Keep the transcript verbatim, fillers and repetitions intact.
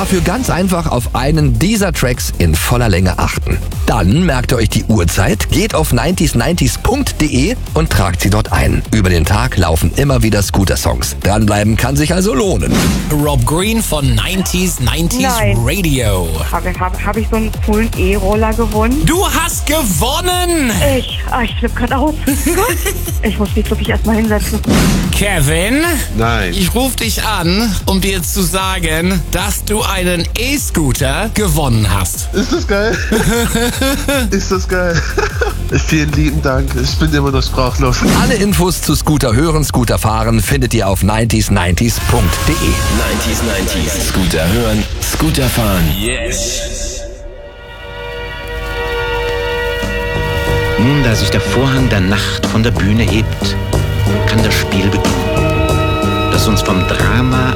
Dafür ganz einfach auf einen dieser Tracks in voller Länge achten. Dann merkt ihr euch die Uhrzeit, geht auf neunzig neunzig punkt de und tragt sie dort ein. Über den Tag laufen immer wieder Scooter-Songs. Dranbleiben kann sich also lohnen. Rob Green von neunzig neunzig Nein. Radio. Habe hab, hab ich so einen coolen E-Roller gewonnen? Du hast gewonnen! Ich, ah, ich flippe gerade aus. Ich muss mich wirklich erstmal hinsetzen. Kevin? Nein. Ich rufe dich an, um dir zu sagen, dass du einen E-Scooter gewonnen hast. Ist das geil? Ist das geil? Vielen lieben Dank. Ich bin immer noch sprachlos. Alle Infos zu Scooter hören, Scooter fahren findet ihr auf neunzig neunzig punkt de. neunzig neunzig. Scooter hören, Scooter fahren. Yes. Nun, da sich der Vorhang der Nacht von der Bühne hebt, kann das Spiel beginnen, das uns vom Drama